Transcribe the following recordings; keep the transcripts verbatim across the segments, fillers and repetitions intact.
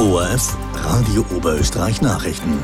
O R F Radio Oberösterreich Nachrichten.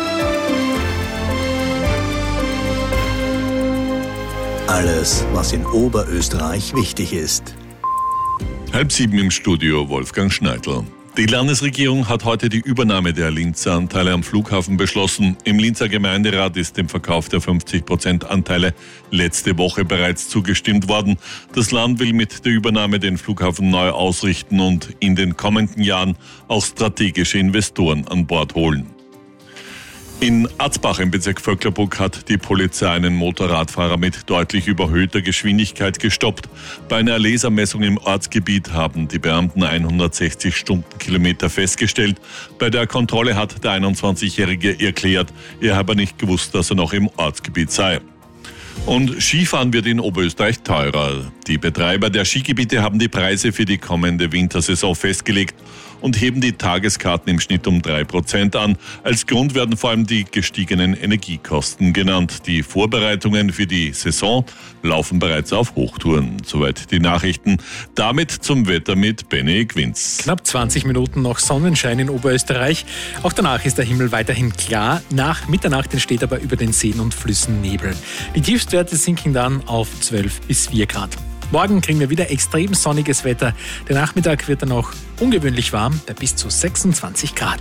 Alles, was in Oberösterreich wichtig ist. Halb sieben im Studio, Wolfgang Schneidl. Die Landesregierung hat heute die Übernahme der Linzer Anteile am Flughafen beschlossen. Im Linzer Gemeinderat ist dem Verkauf der fünfzig Prozent Anteile letzte Woche bereits zugestimmt worden. Das Land will mit der Übernahme den Flughafen neu ausrichten und in den kommenden Jahren auch strategische Investoren an Bord holen. In Atzbach im Bezirk Vöcklerbruck hat die Polizei einen Motorradfahrer mit deutlich überhöhter Geschwindigkeit gestoppt. Bei einer Lasermessung im Ortsgebiet haben die Beamten hundertsechzig Stundenkilometer festgestellt. Bei der Kontrolle hat der einundzwanzigjährige erklärt, er habe nicht gewusst, dass er noch im Ortsgebiet sei. Und Skifahren wird in Oberösterreich teurer. Die Betreiber der Skigebiete haben die Preise für die kommende Wintersaison festgelegt und heben die Tageskarten im Schnitt um drei Prozent an. Als Grund werden vor allem die gestiegenen Energiekosten genannt. Die Vorbereitungen für die Saison laufen bereits auf Hochtouren. Soweit die Nachrichten. Damit zum Wetter mit Benny Quinz. Knapp zwanzig Minuten noch Sonnenschein in Oberösterreich. Auch danach ist der Himmel weiterhin klar. Nach Mitternacht entsteht aber über den Seen und Flüssen Nebel. Die Tiefstwerte sinken dann auf zwölf bis vier Grad. Morgen kriegen wir wieder extrem sonniges Wetter. Der Nachmittag wird dann auch ungewöhnlich warm, bei bis zu sechsundzwanzig Grad.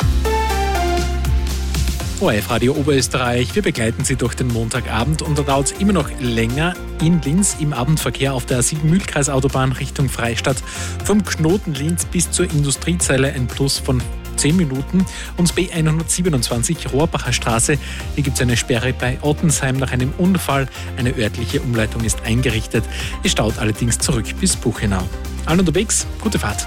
O R F Radio Oberösterreich, wir begleiten Sie durch den Montagabend und da dauert es immer noch länger in Linz im Abendverkehr auf der A sieben Mühlkreisautobahn Richtung Freistadt. Vom Knoten Linz bis zur Industriezeile ein Plus von zehn Minuten und B hundertsiebenundzwanzig Rohrbacher Straße. Hier gibt es eine Sperre bei Ottensheim nach einem Unfall. Eine örtliche Umleitung ist eingerichtet. Es staut allerdings zurück bis Buchenau. Allen unterwegs, gute Fahrt.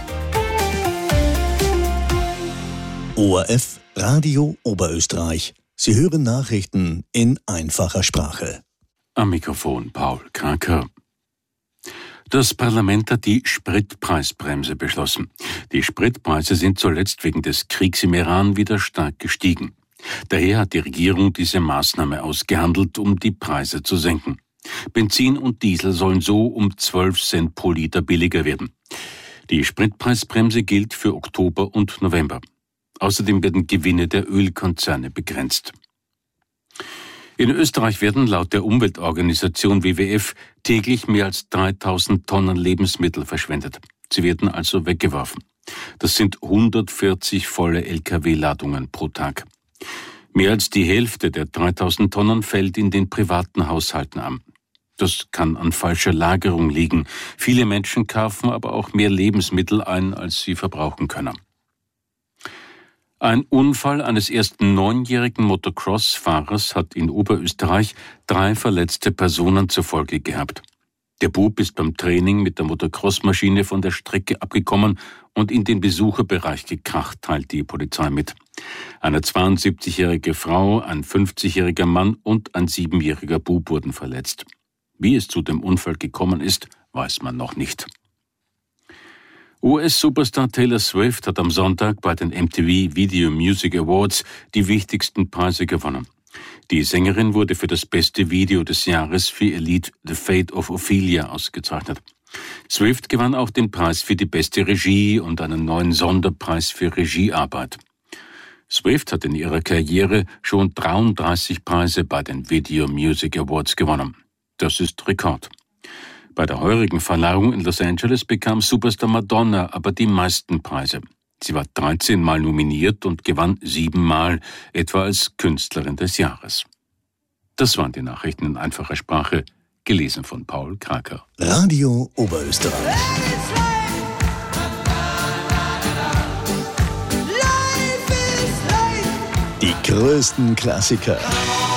O R F Radio Oberösterreich. Sie hören Nachrichten in einfacher Sprache. Am Mikrofon Paul Kraker. Das Parlament hat die Spritpreisbremse beschlossen. Die Spritpreise sind zuletzt wegen des Kriegs im Iran wieder stark gestiegen. Daher hat die Regierung diese Maßnahme ausgehandelt, um die Preise zu senken. Benzin und Diesel sollen so um zwölf Cent pro Liter billiger werden. Die Spritpreisbremse gilt für Oktober und November. Außerdem werden Gewinne der Ölkonzerne begrenzt. In Österreich werden laut der Umweltorganisation W W F täglich mehr als dreitausend Tonnen Lebensmittel verschwendet. Sie werden also weggeworfen. Das sind hundertvierzig volle L K W-Ladungen pro Tag. Mehr als die Hälfte der dreitausend Tonnen fällt in den privaten Haushalten an. Das kann an falscher Lagerung liegen. Viele Menschen kaufen aber auch mehr Lebensmittel ein, als sie verbrauchen können. Ein Unfall eines ersten neunjährigen Motocross-Fahrers hat in Oberösterreich drei verletzte Personen zur Folge gehabt. Der Bub ist beim Training mit der Motocross-Maschine von der Strecke abgekommen und in den Besucherbereich gekracht, teilt die Polizei mit. Eine zweiundsiebzigjährige Frau, ein fünfzigjähriger Mann und ein siebenjähriger Bub wurden verletzt. Wie es zu dem Unfall gekommen ist, weiß man noch nicht. U S-Superstar Taylor Swift hat am Sonntag bei den M T V Video Music Awards die wichtigsten Preise gewonnen. Die Sängerin wurde für das beste Video des Jahres für ihr Lied The Fate of Ophelia ausgezeichnet. Swift gewann auch den Preis für die beste Regie und einen neuen Sonderpreis für Regiearbeit. Swift hat in ihrer Karriere schon dreiunddreißig Preise bei den Video Music Awards gewonnen. Das ist Rekord. Bei der heurigen Verleihung in Los Angeles bekam Superstar Madonna aber die meisten Preise. Sie war dreizehn Mal nominiert und gewann sieben Mal, etwa als Künstlerin des Jahres. Das waren die Nachrichten in einfacher Sprache, gelesen von Paul Kraker. Radio Oberösterreich. Die größten Klassiker.